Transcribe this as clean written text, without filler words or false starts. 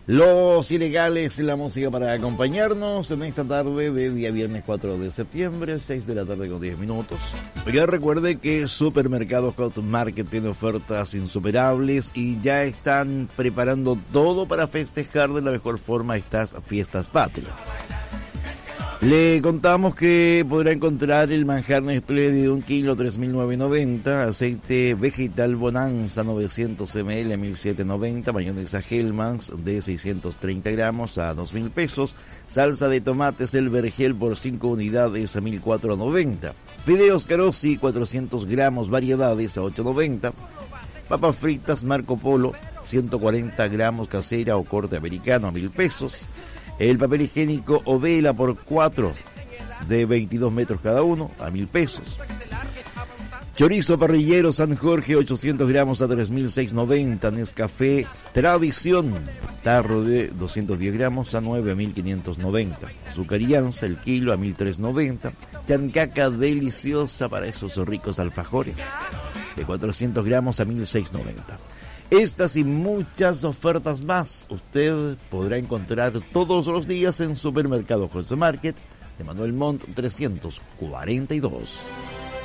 Los Ilegales, la música para acompañarnos en esta tarde de día viernes 4 de septiembre, 6 de la tarde con 10 minutos. Ya recuerde que Supermercados Hot Market tiene ofertas insuperables y ya están preparando todo para festejar de la mejor forma estas fiestas patrias. Le contamos que podrá encontrar el manjar Nestlé de 1 kilo 3.990, aceite vegetal Bonanza 900 ml a 1.790, mayonesa Hellmann's de 630 gramos a 2.000 pesos, salsa de tomates El Vergel por 5 unidades a 1.490, fideos Carossi 400 gramos variedades a 8.90, papas fritas Marco Polo 140 gramos casera o corte americano a 1.000 pesos, el papel higiénico Ovela por 4 de 22 metros cada uno a 1.000 pesos. Chorizo parrillero San Jorge 800 gramos a 3.690. Nescafé Tradición tarro de 210 gramos a 9.590. Azucarianza el kilo a 1.390. Chancaca deliciosa para esos ricos alfajores de 400 gramos a 1.690. Estas y muchas ofertas más usted podrá encontrar todos los días en Supermercado Hot Market de Manuel Montt 342.